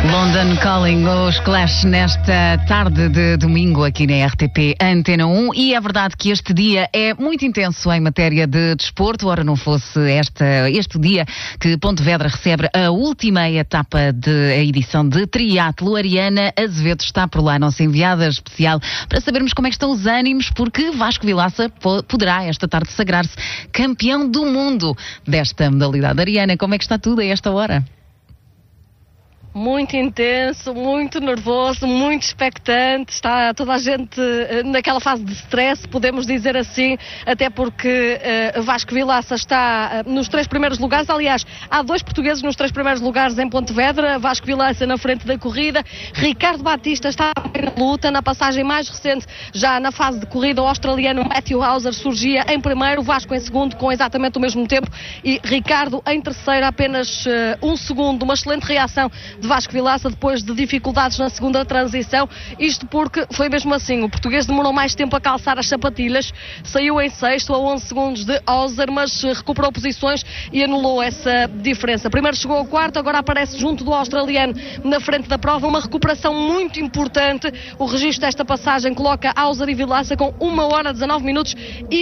London Calling, os Clash nesta tarde de domingo aqui na RTP Antena 1, e é verdade que este dia é muito intenso em matéria de desporto. Ora, não fosse este dia que Pontevedra recebe a última etapa da edição de triatlo. Ariana Azevedo está por lá, nossa enviada especial, para sabermos como é que estão os ânimos, porque Vasco Vilaça poderá esta tarde sagrar-se campeão do mundo desta modalidade. Ariana, como é que está tudo a esta hora? Muito intenso, muito nervoso, muito expectante. Está toda a gente naquela fase de stress, podemos dizer assim, até porque Vasco Vilaça está nos 3 primeiros lugares. Aliás, há 2 portugueses nos 3 primeiros lugares em Pontevedra. Vasco Vilaça na frente da corrida. Ricardo Batista está na luta. Na passagem mais recente, já na fase de corrida, o australiano Matthew Hauser surgia em primeiro, Vasco em segundo, com exatamente o mesmo tempo, e Ricardo em terceiro, apenas 1 segundo. Uma excelente reação de Vasco Vilaça depois de dificuldades na segunda transição, isto porque foi mesmo assim, o português demorou mais tempo a calçar as sapatilhas, saiu em sexto a 11 segundos de Hauser, mas recuperou posições e anulou essa diferença. Primeiro chegou ao quarto, agora aparece junto do australiano na frente da prova, uma recuperação muito importante. O registro desta passagem coloca Hauser e Vilaça com 1 hora 19 minutos e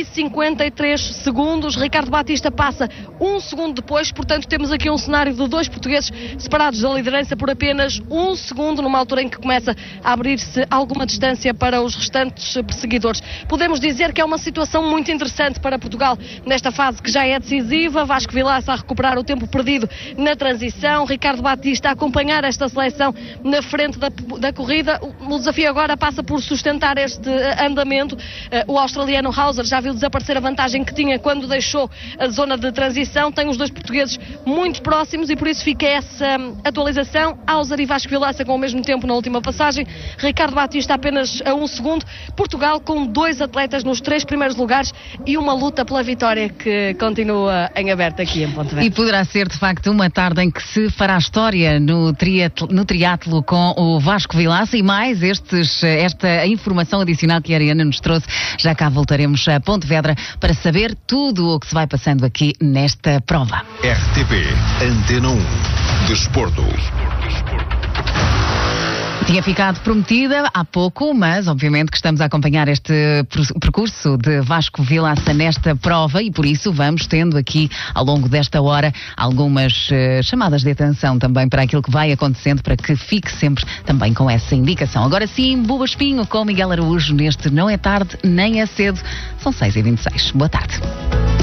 53 segundos. Ricardo Batista passa 1 segundo depois, portanto temos aqui um cenário de 2 portugueses separados da liderança por apenas 1 segundo, numa altura em que começa a abrir-se alguma distância para os restantes perseguidores. Podemos dizer que é uma situação muito interessante para Portugal nesta fase que já é decisiva. Vasco Vilaça a recuperar o tempo perdido na transição, Ricardo Batista a acompanhar esta seleção na frente da corrida. O desafio agora passa por sustentar este andamento. O australiano Hauser já viu desaparecer a vantagem que tinha quando deixou a zona de transição. Tem os 2 portugueses muito próximos e por isso fica essa atualização. Hauser e Vasco Vilaça com o mesmo tempo na última passagem, Ricardo Batista apenas a 1 segundo. Portugal com 2 atletas nos 3 primeiros lugares e uma luta pela vitória que continua em aberto aqui em Pontevedra. E poderá ser de facto uma tarde em que se fará história no triatlo com o Vasco Vilaça, e mais esta informação adicional que a Ariana nos trouxe. Já cá voltaremos a Pontevedra para saber tudo o que se vai passando aqui nesta prova. RTP Antena 1 Desporto. Tinha ficado prometida há pouco, mas obviamente que estamos a acompanhar este percurso de Vasco Vilaça nesta prova, e por isso vamos tendo aqui ao longo desta hora algumas chamadas de atenção também para aquilo que vai acontecendo, para que fique sempre também com essa indicação. Agora sim, Buba Espinho com Miguel Araújo neste Não é Tarde Nem é Cedo. São 6h26. Boa tarde.